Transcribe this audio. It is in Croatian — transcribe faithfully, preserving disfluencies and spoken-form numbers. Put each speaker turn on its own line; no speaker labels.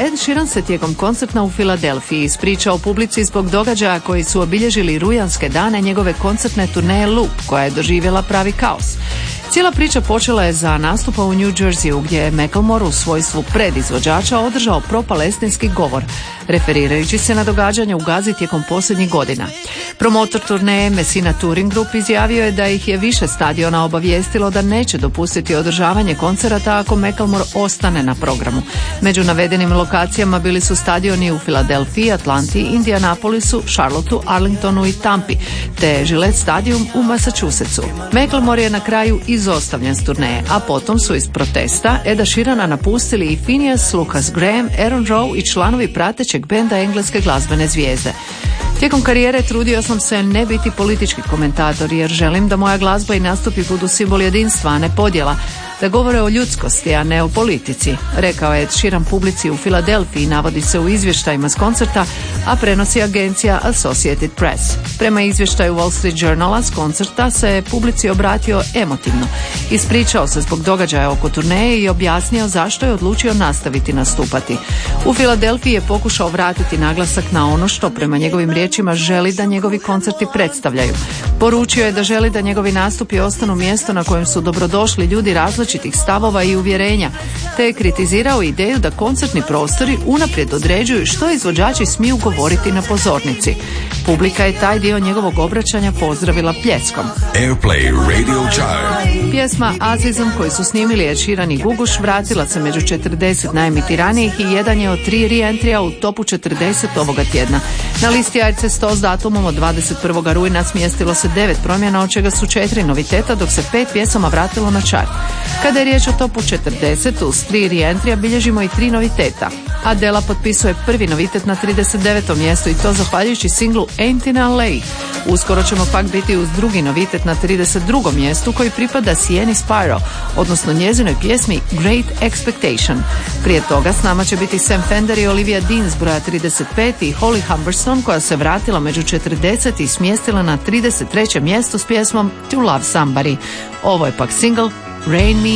Ed Sheeran se tijekom koncerta u Filadelfiji ispričao publici zbog događaja koji su obilježili rujanske dane njegove koncertne turneje Loop, koja je doživjela pravi kaos. Cijela priča počela je za nastupa u New Jerseyu, gdje je Macklemore u svojstvu predizvođača održao propalestinski govor, referirajući se na događanja u Gazi tijekom posljednjih godina. Promotor turneje Messina Touring Group izjavio je da ih je više stadiona obavijestilo da neće dopustiti održavanje koncerata ako Macklemore ostane na programu. Među navedenim lokacijama bili su stadioni u Filadelfiji, Atlanti, Indianapolisu, Charlotteu, Arlingtonu i Tampi, te Gillette Stadium u Massachusettsu. Macklemore je na kraju izostavljen s turneje, a potom su iz protesta Eda Sheerana napustili i Phineas, Lucas Graham, Aaron Rowe i članovi pratećeg benda engleske glazbene zvijezde. Tijekom karijere trudio sam se ne biti politički komentator, jer želim da moja glazba i nastupi budu simbol jedinstva, a ne podjela, da govore o ljudskosti, a ne o politici, rekao je Ed Sheeran publici u Filadelfiji, navodi se u izvještajima s koncerta, a prenosi agencija Associated Press. Prema izvještaju Wall Street Journala s koncerta se publici obratio emotivno. Ispričao se zbog događaja oko turneje i objasnio zašto je odlučio nastaviti nastupati. U Filadelfiji je pokušao vratiti naglasak na ono što prema njegovim riječima želi da njegovi koncerti predstavljaju. Poručio je da želi da njegovi nastupi ostanu mjesto na kojem su dobrodošli ljudi različitih stavova i uvjerenja, te je kritizirao ideju da koncertni prostori unaprijed određuju što izvođači smiju govoriti na pozornici. Publika je taj dio njegovog obraćanja pozdravila pljeskom.
Airplay Radio Chart.
Pjesma Azizam koju su snimili Ed Sheeran i Guguš vratila se među četrdeset najemitiranijih i jedan je od tri re-entrija u topu četrdeset ovoga tjedna. Na listi A R C sto s datumom od dvadeset prvog rujna smjestilo se devet promjena, od čega su četiri noviteta, dok se pet pjesama vratilo na čart. Kada je riječ o topu četrdeset, uz tri re-entrija bilježimo i tri noviteta. Adela potpisuje prvi novitet na trideset devetom mjestu i to zahvaljujući singlu Ain't in L A. Uskoro ćemo pak biti uz drugi novitet na trideset drugom mjestu koji pripada Sienni Spiro, odnosno njezinoj pjesmi Great Expectation. Prije toga s nama će biti Sam Fender i Olivia Dean s broja trideset pet i Holly Humberstone koja se vratila među četrdeset i smjestila na trideset trećem mjestu s pjesmom To Love Somebody. Ovo je pak single Rain Me